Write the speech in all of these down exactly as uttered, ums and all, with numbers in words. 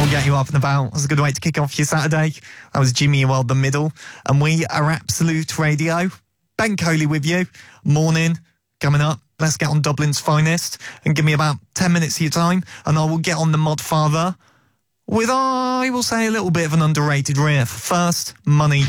will get you up and about. That's a good way to kick off your Saturday. That was Jimmy World, The Middle. And we are Absolute Radio. Ben Coley with you. Morning. Coming up. Let's get on Dublin's finest. And give me about ten minutes of your time. And I will get on the Modfather with, I will say, a little bit of an underrated riff. First, Money.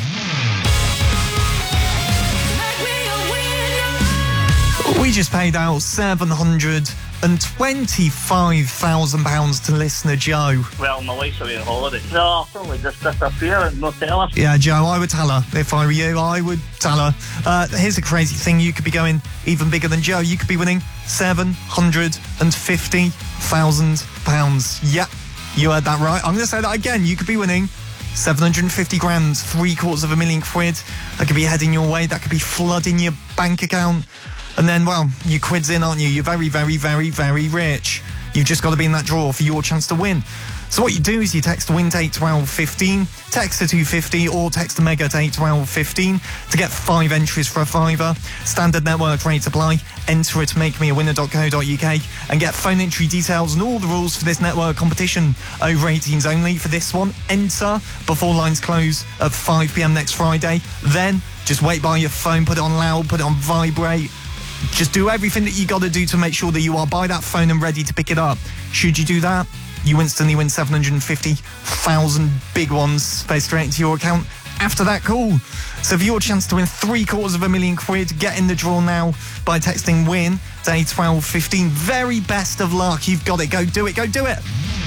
We just paid out seven hundred twenty-five thousand pounds to listener Joe. Well, my wife's away on holiday. So I'll probably just disappear and not tell her. Yeah, Joe, I would tell her. If I were you, I would tell her. Uh, here's a crazy thing. You could be going even bigger than Joe. You could be winning seven hundred fifty thousand pounds. Yep, you heard that right. I'm going to say that again. You could be winning seven hundred fifty grand, three quarters of a million quid. That could be heading your way. That could be flooding your bank account. And then, well, you quid's in, aren't you? You're very, very, very, very rich. You've just got to be in that draw for your chance to win. So what you do is you text WIN to eight twelve fifteen, text to two fifty or text the Mega to eight twelve fifteen to get five entries for a fiver. Standard network rates apply. Enter at make me a winner dot co dot uk and get phone entry details and all the rules for this network competition. Over eighteens only for this one. Enter before lines close at five p m next Friday. Then just wait by your phone, put it on loud, put it on vibrate. Just do everything that you got to do to make sure that you are by that phone and ready to pick it up. Should you do that, you instantly win seven hundred fifty thousand big ones paid straight into your account after that call. So for your chance to win three quarters of a million quid, get in the draw now by texting WIN to eight twelve fifteen. Very best of luck. You've got it. Go do it. Go do it.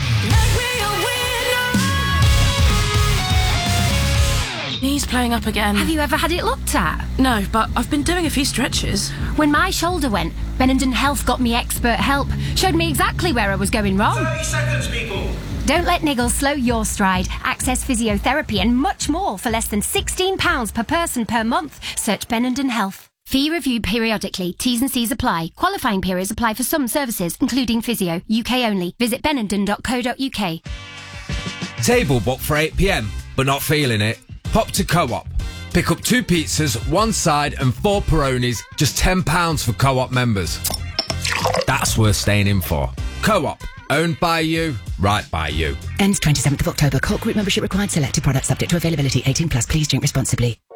Knees playing up again. Have you ever had it looked at? No, but I've been doing a few stretches. When my shoulder went, Benenden Health got me expert help. Showed me exactly where I was going wrong. thirty seconds, people. Don't let niggles slow your stride. Access physiotherapy and much more for less than sixteen pounds per person per month. Search Benenden Health. Fee reviewed periodically. T's and C's apply. Qualifying periods apply for some services, including physio. U K only. Visit benenden dot co dot uk. Table booked for eight p m, but not feeling it? Pop to Co-op. Pick up two pizzas, one side and four Peronis, just ten pounds for Co-op members. That's worth staying in for. Co-op. Owned by you, right by you. Ends twenty-seventh of October. Cork Group membership required. Selected products subject to availability. eighteen plus. Please drink responsibly.